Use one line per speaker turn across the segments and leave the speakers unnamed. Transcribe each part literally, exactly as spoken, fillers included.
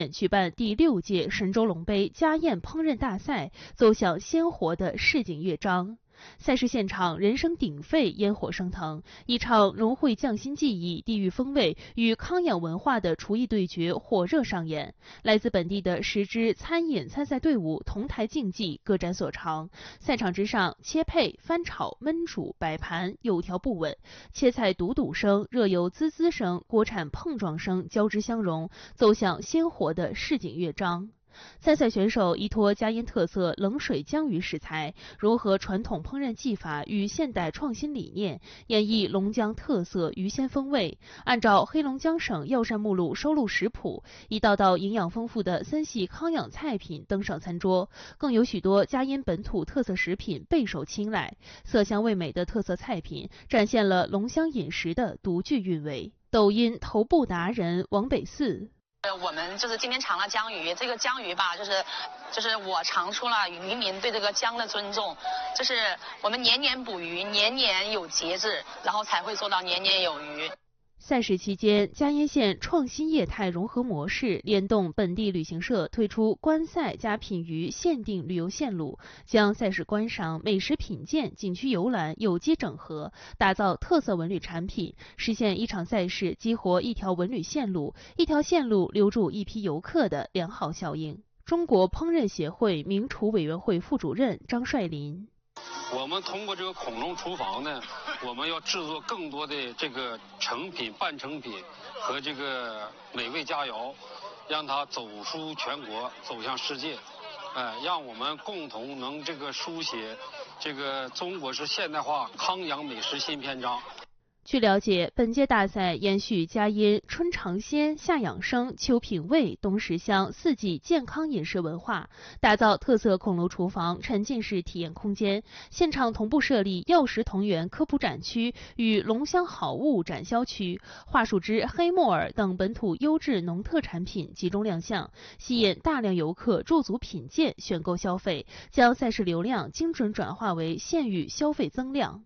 举办第六届神州龙杯家宴烹饪大赛，奏响鲜活的市井乐章。赛事现场人声鼎沸，烟火升腾，一场融汇匠心技艺、地域风味与康养文化的厨艺对决火热上演。来自本地的十支餐饮参赛队伍同台竞技，各展所长。赛场之上，切配、翻炒、焖煮、摆盘有条不紊，切菜笃笃声、热油滋滋声、锅铲碰撞声交织相融，奏响鲜活的市井乐章。参赛选手依托嘉烟特色冷水江鱼食材，融合传统烹饪技法与现代创新理念，演绎龙江特色鱼鲜风味。按照黑龙江省药膳目录收录食谱，一道道营养丰富的森系康养菜品登上餐桌，更有许多嘉烟本土特色食品备受青睐。色香味美的特色菜品展现了龙乡饮食的独具韵味。抖音头部达人王北四。
我们就是今天尝了江鱼，这个江鱼吧，就是就是我尝出了渔民对这个江的尊重，就是我们年年捕鱼，年年有节制，然后才会做到年年有余。
赛事期间，嘉烟县创新业态融合模式联动本地旅行社推出观赛加品鱼限定旅游线路，将赛事观赏、美食品鉴、景区游览有机整合，打造特色文旅产品，实现一场赛事激活一条文旅线路、一条线路留住一批游客的良好效应。中国烹饪协会名厨委员会副主任张帅林。
我们通过这个恐龙厨房呢，我们要制作更多的这个成品、半成品和这个美味佳肴，让它走出全国，走向世界，哎，让我们共同能这个书写这个中国式现代化康养美食新篇章。
据了解，本届大赛延续嘉烟春尝鲜、夏养生、秋品味、冬食香四季健康饮食文化，打造特色孔楼厨房沉浸式体验空间。现场同步设立药食同源科普展区与龙乡好物展销区，桦树枝、黑木耳等本土优质农特产品集中亮相，吸引大量游客驻足品鉴、选购消费，将赛事流量精准转化为县域消费增量。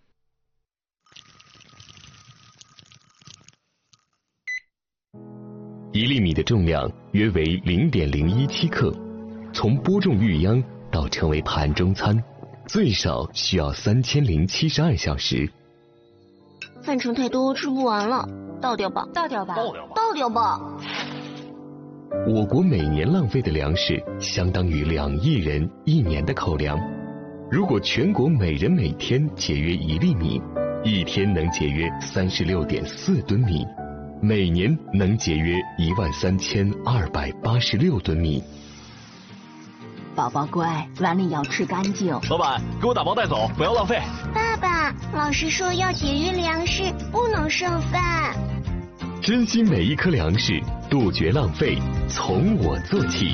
一粒米的重量约为零点零一七克，从播种育秧到成为盘中餐，最少需要三千零七十二小时。
饭盛太多，吃不完了，倒掉吧，
倒掉吧，
倒掉吧，倒掉吧。
我国每年浪费的粮食相当于两亿人一年的口粮。如果全国每人每天节约一粒米，一天能节约三十六点四吨米。每年能节约一万三千二百八十六吨米。
宝宝乖，碗里要吃干净。
老板，给我打包带走，不要浪费。
爸爸，老师说要节约粮食，不能剩饭。
珍惜每一颗粮食，杜绝浪费，从我做起。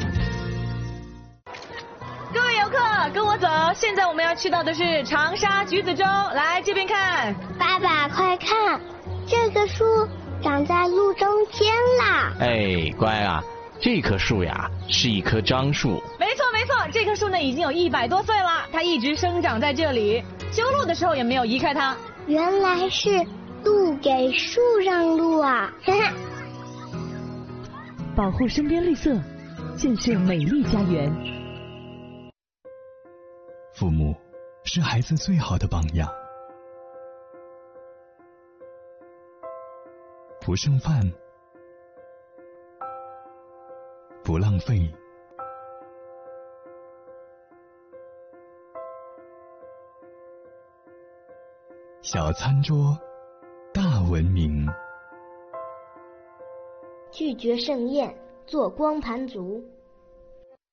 各位游客，跟我走，现在我们要去到的是长沙橘子洲，来这边看。
爸爸，快看，这个树长在路中间啦！
哎，乖啊，这棵树呀是一棵樟树。
没错没错，这棵树呢已经有一百多岁了，它一直生长在这里，修路的时候也没有移开它。
原来是路给树让路啊！
保护身边绿色，建设美丽家园。
父母是孩子最好的榜样。不剩饭，不浪费，小餐桌，大文明。
拒绝盛宴，做光盘族。